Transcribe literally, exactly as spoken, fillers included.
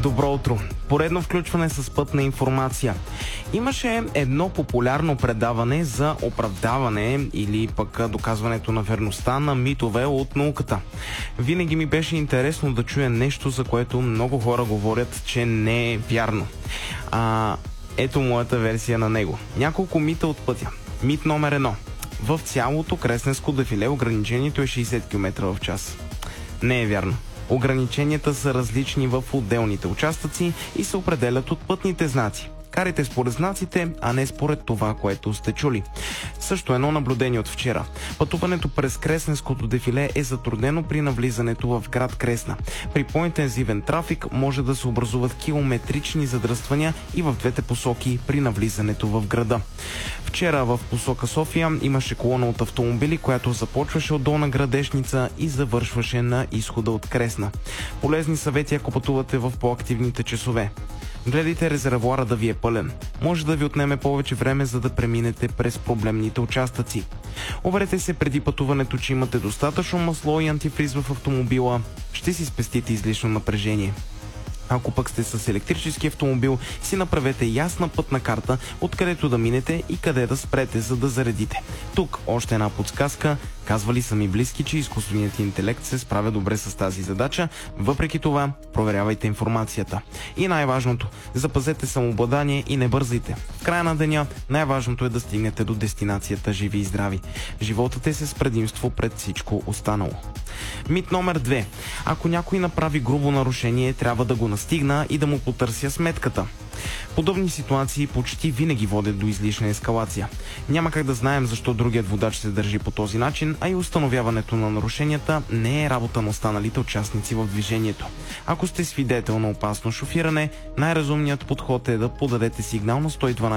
Добро утро! Поредно включване с пътна информация. Имаше едно популярно предаване за оправдаване или пък доказването на верността на митове от науката. Винаги ми беше интересно да чуя нещо, за което много хора говорят, че не е вярно. А, ето моята версия на него. Няколко мита от пътя. Мит номер едно. В цялото Кресненско дефиле ограничението е шейсет километра в час. Не е вярно. Ограниченията са различни в отделните участъци и се определят от пътните знаци. Карайте според знаците, а не според това, което сте чули. Също едно наблюдение от вчера. Пътуването през Кресненското дефиле е затруднено при навлизането в град Кресна. При по-интензивен трафик може да се образуват километрични задръствания и в двете посоки при навлизането в града. Вчера в посока София имаше колона от автомобили, която започваше от Долна Градешница и завършваше на изхода от Кресна. Полезни съвети, ако пътувате в по-активните часове. Гледайте резервоара да ви е пълен. Може да ви отнеме повече време, за да преминете през проблемните участъци. Уверете се преди пътуването, че имате достатъчно масло и антифриз в автомобила. Ще си спестите излишно напрежение. Ако пък сте с електрически автомобил, си направете ясна пътна карта, откъдето да минете и къде да спрете, за да заредите. Тук още една подсказка. Казвали са ми близки, че изкуственият интелект се справя добре с тази задача. Въпреки това, проверявайте информацията. И най-важното, запазете самообладание и не бързайте. В края на деня най-важното е да стигнете до дестинацията живи и здрави. Животът е с предимство пред всичко останало. Мит номер две. Ако някой направи грубо нарушение, трябва да го настигна и да му потърся сметката. Подобни ситуации почти винаги водят до излишна ескалация. Няма как да знаем защо другият водач се държи по този начин, а и установяването на нарушенията не е работа на останалите участници в движението. Ако сте свидетел на опасно шофиране, най-разумният подход е да подадете сигнал на сто и дванадесет